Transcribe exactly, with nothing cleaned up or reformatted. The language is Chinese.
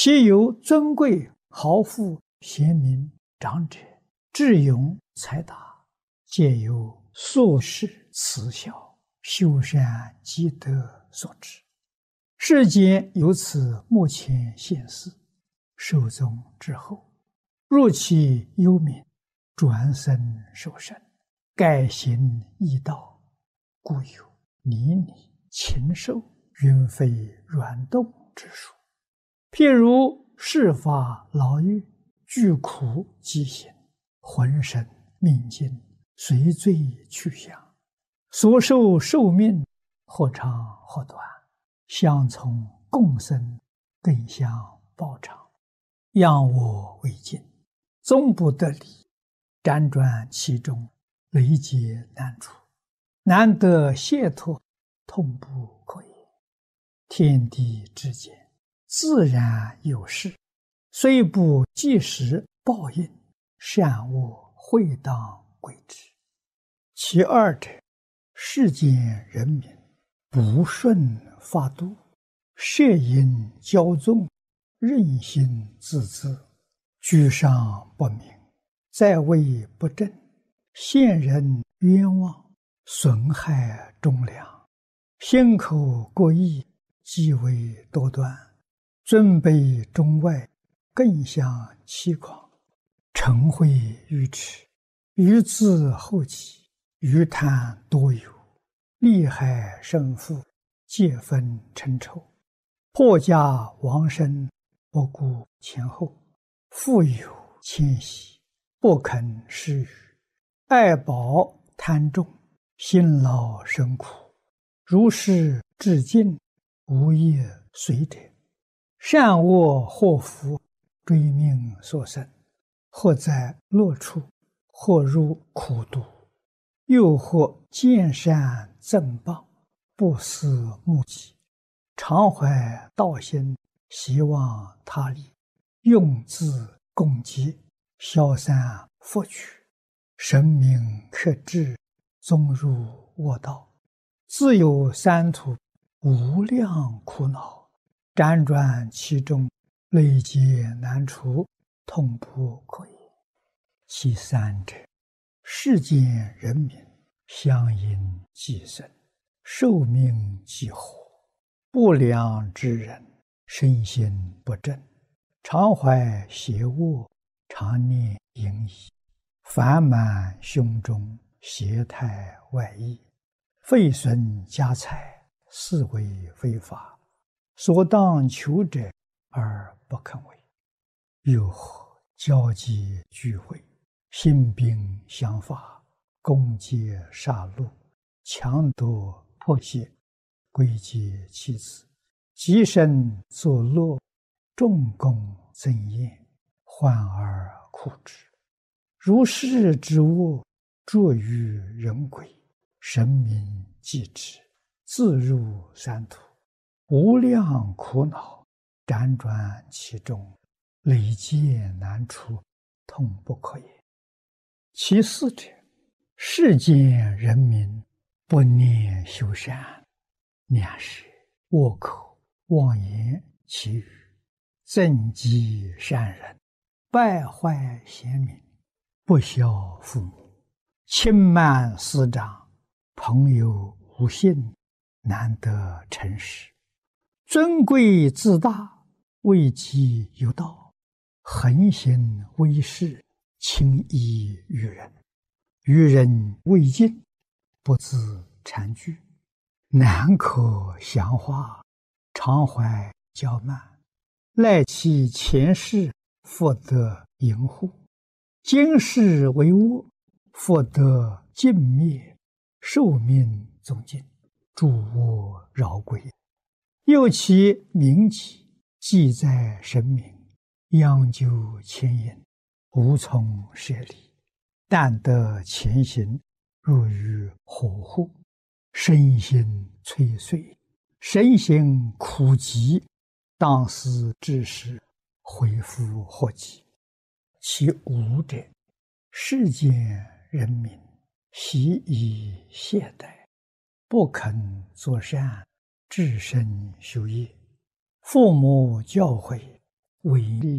其有尊贵豪富贤明长者，智勇才达，皆由素世慈孝修善积德所致。世间由此目前现世，寿终之后，若其幽冥，转生受生，改行异道，故有泥泥禽兽，云飞软动之术。譬如世发老妪，具苦疾行，浑身命尽，随罪去向，所受寿命或长或短，相从共生，更相报偿，仰我为镜，终不得离，辗转其中，累劫难除，难得解脱，痛不可言。天地之间，自然有事，虽不即时报应，善恶会当归之。其二者，世间人民不顺法度，摄引骄纵，任性自恣，居上不明，在位不正，陷人冤枉，损害忠良，心口过意，极为多端，尊卑中外，更相欺诳，嗔恚愚痴，愚自后己，愚贪多有，利害生父，皆分成仇，破家亡身，不顾前后，富有谦息，不肯施予，爱宝贪重，辛劳生苦，如是至尽，无业随者，善恶祸福，追命所生，或在乐处，或入苦毒，又或见善赠谤，不思目己，常怀道心，希望他利，用自共济，消散福取，神明克制，终入恶道，自有三途，无量苦恼，辗转其中，累劫难除，痛不可言。其三者，世间人民相因寄生，寿命既活，不良之人，身心不正，常怀邪恶，常念淫逸，烦满胸中，邪态外溢，废损家财，是为非法，所当求者而不肯为。又或交际聚会，兴兵相伐，攻击杀戮，强夺迫胁，归结妻子，极身作乐，重功增艳，患而苦之。如是之恶，著于人鬼，神明继之，自入三途，无量苦恼，辗转其中，累劫难除，痛不可言。其四者，世间人民不念修善，两舌恶口妄言绮语，憎嫉善人，败坏贤明，不孝父母，轻慢师长，朋友无信，难得诚实，尊贵自大，位极有道，横行威势，轻易于人，于人未尽，不自惭惧，难可详化，常怀骄慢，赖其前世，复得淫护，今世为恶，复得尽灭，寿命终尽，诸恶饶归。又其名己，记在神明，央究牵引，无从舍离，但得前行，入于火户，身心摧碎，身心苦疾，当思之时，恢复祸及。其五者，世间人民习以懈怠，不肯作善，至身修业，父母教诲， 为利